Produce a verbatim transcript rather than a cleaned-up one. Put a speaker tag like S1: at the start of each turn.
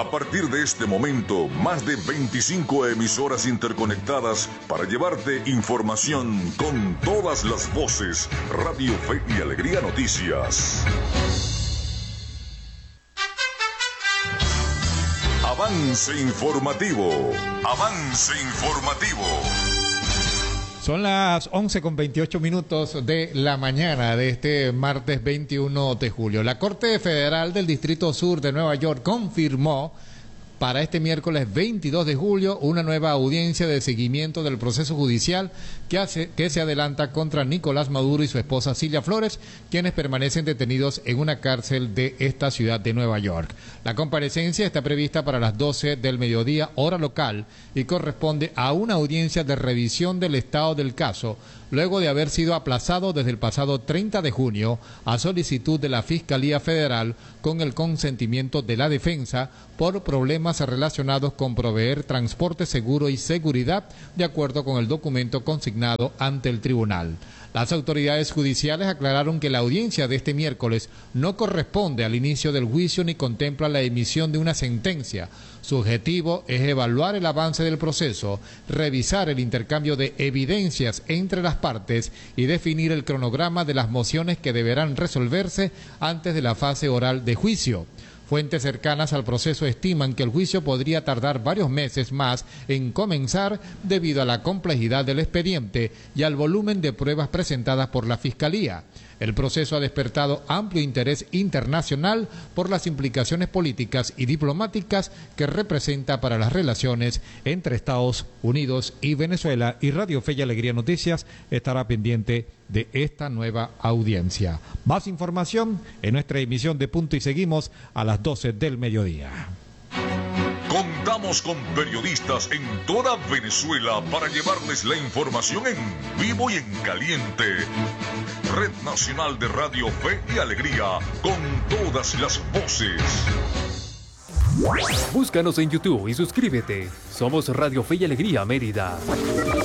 S1: A partir de este momento, más de veinticinco emisoras interconectadas para llevarte información con todas las voces. Radio Fe y Alegría Noticias. Avance informativo. Avance informativo.
S2: Son las once con veintiocho minutos de la mañana de este martes veintiuno de julio. La Corte Federal del Distrito Sur de Nueva York confirmó para este miércoles veintidós de julio una nueva audiencia de seguimiento del proceso judicial que, hace, que se adelanta contra Nicolás Maduro y su esposa Cilia Flores, quienes permanecen detenidos en una cárcel de esta ciudad de Nueva York. La comparecencia está prevista para las doce del mediodía, hora local, y corresponde a una audiencia de revisión del estado del caso, luego de haber sido aplazado desde el pasado treinta de junio a solicitud de la Fiscalía Federal con el consentimiento de la defensa por problemas relacionados con proveer transporte seguro y seguridad, de acuerdo con el documento consignado ante el tribunal. Las autoridades judiciales aclararon que la audiencia de este miércoles no corresponde al inicio del juicio ni contempla la emisión de una sentencia. Su objetivo es evaluar el avance del proceso, revisar el intercambio de evidencias entre las partes y definir el cronograma de las mociones que deberán resolverse antes de la fase oral de juicio. Fuentes cercanas al proceso estiman que el juicio podría tardar varios meses más en comenzar debido a la complejidad del expediente y al volumen de pruebas presentadas por la Fiscalía. El proceso ha despertado amplio interés internacional por las implicaciones políticas y diplomáticas que representa para las relaciones entre Estados Unidos y Venezuela, y Radio Fe y Alegría Noticias estará pendiente de esta nueva audiencia. Más información en nuestra emisión de Punto y Seguimos a las doce del mediodía.
S1: Contamos con periodistas en toda Venezuela para llevarles la información en vivo y en caliente. Red Nacional de Radio Fe y Alegría, con todas las voces.
S3: Búscanos en YouTube y suscríbete. Somos Radio Fe y Alegría Mérida.